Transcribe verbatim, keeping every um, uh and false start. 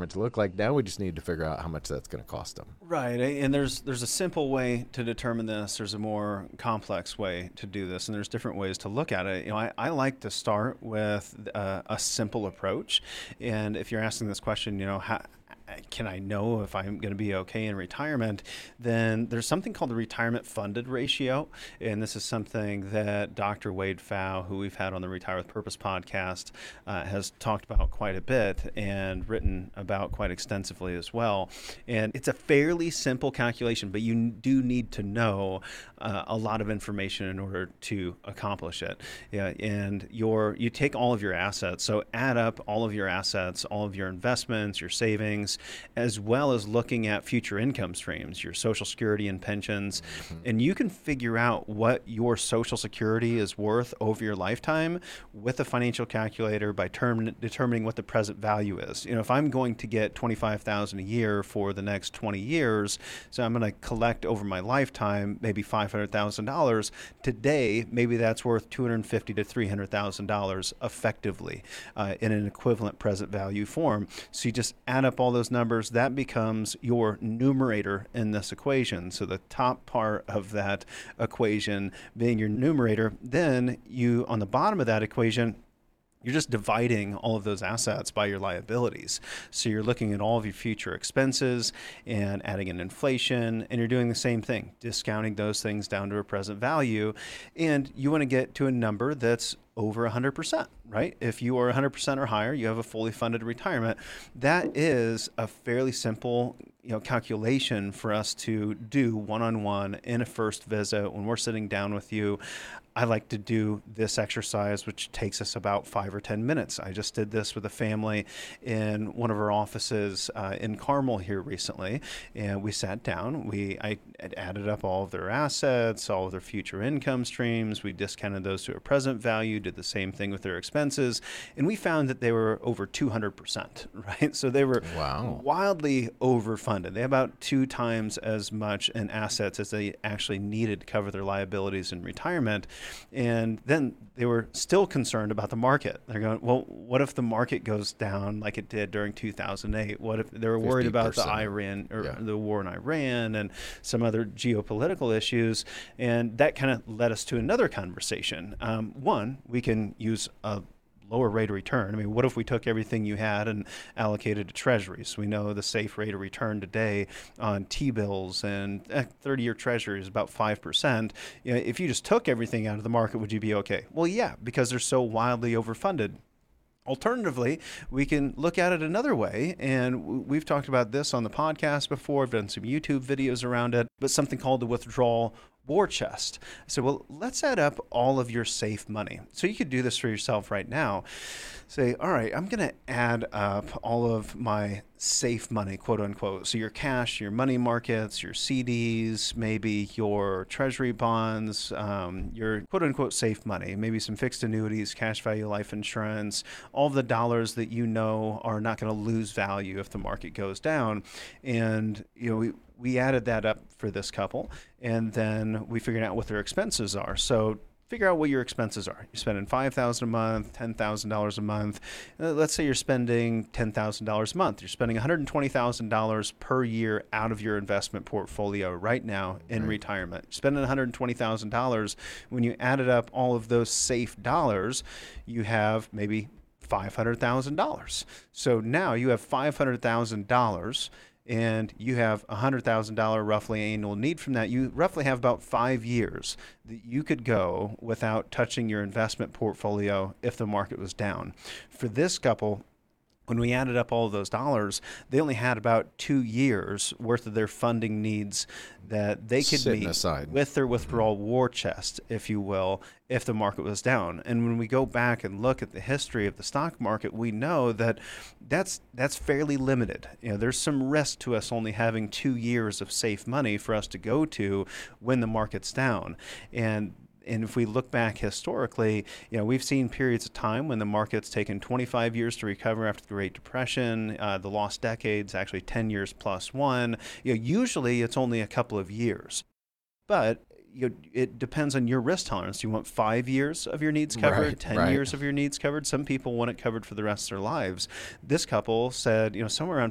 retirement to look like. Now we just need to figure out how much that's going to cost them. Right, and there's there's a simple way to determine this. There's a more complex way to do this, and there's different ways to look at it. You know, I, I like to start with uh, a simple approach, and if you're asking this question, you know, how can I know if I'm going to be okay in retirement, then there's something called the retirement funded ratio. And this is something that Doctor Wade Pfau, who we've had on the Retire with Purpose podcast, uh, has talked about quite a bit and written about quite extensively as well. And it's a fairly simple calculation, but you do need to know uh, a lot of information in order to accomplish it. Yeah, and your you take all of your assets, so add up all of your assets, all of your investments, your savings, as well as looking at future income streams, your Social Security and pensions, mm-hmm. and you can figure out what your Social Security is worth over your lifetime with a financial calculator by term, determining what the present value is. You know, if I'm going to get twenty-five thousand dollars a year for the next twenty years, so I'm going to collect over my lifetime maybe five hundred thousand dollars. Today, maybe that's worth two hundred fifty thousand to three hundred thousand dollars effectively uh, in an equivalent present value form. So you just add up all those numbers, that becomes your numerator in this equation. So the top part of that equation being your numerator, then you, on the bottom of that equation, you're just dividing all of those assets by your liabilities. So you're looking at all of your future expenses and adding in inflation, and you're doing the same thing, discounting those things down to a present value. And you want to get to a number that's over one hundred percent, right? If you are one hundred percent or higher, you have a fully funded retirement. That is a fairly simple, you know, calculation for us to do one-on-one in a first visit when we're sitting down with you. I like to do this exercise, which takes us about five or ten minutes. I just did this with a family in one of our offices uh, in Carmel here recently, and we sat down. We I added up all of their assets, all of their future income streams. We discounted those to a present value, did the same thing with their expenses, and we found that they were over two hundred percent, right? So they were wow. wildly overfunded. They had about two times as much in assets as they actually needed to cover their liabilities in retirement. And then they were still concerned about the market. They're going, well, what if the market goes down like it did during two thousand eight? What if they were worried about the Iran or yeah. the war in Iran and some other geopolitical issues? And that kind of led us to another conversation. Um, one, we can use a lower rate of return. I mean, what if we took everything you had and allocated to treasuries? We know the safe rate of return today on T-bills and thirty-year treasury is about five percent. You know, if you just took everything out of the market, would you be okay? Well, yeah, because they're so wildly overfunded. Alternatively, we can look at it another way, and we've talked about this on the podcast before. I've done some YouTube videos around it, but something called the withdrawal war chest. So, well, let's add up all of your safe money. So you could do this for yourself right now. Say, all right, I'm going to add up all of my safe money, quote unquote. So your cash, your money markets, your C Ds, maybe your treasury bonds, um, your quote unquote safe money, maybe some fixed annuities, cash value life insurance, all of the dollars that you know are not going to lose value if the market goes down. And, you know, we, we added that up for this couple, and then we figured out what their expenses are. So figure out what your expenses are. You're spending five thousand dollars a month, ten thousand dollars a month. Uh, let's say you're spending ten thousand dollars a month. You're spending one hundred twenty thousand dollars per year out of your investment portfolio right now in right. retirement. You're spending one hundred twenty thousand dollars. When you added up all of those safe dollars, you have maybe five hundred thousand dollars. So now you have five hundred thousand dollars and you have a one hundred thousand dollars roughly annual need from that. You roughly have about five years that you could go without touching your investment portfolio if the market was down. For this couple, when we added up all of those dollars, they only had about two years worth of their funding needs that they could Sitting meet aside. with their withdrawal war chest, if you will, if the market was down. And when we go back and look at the history of the stock market, we know that that's that's fairly limited. You know, there's some risk to us only having two years of safe money for us to go to when the market's down. And And if we look back historically, you know, we've seen periods of time when the market's taken twenty-five years to recover after the Great Depression, uh, the lost decades, actually ten years plus one. You know, usually it's only a couple of years, but you know, it depends on your risk tolerance. You want five years of your needs covered, right, ten right. years of your needs covered. Some people want it covered for the rest of their lives. This couple said, you know, somewhere around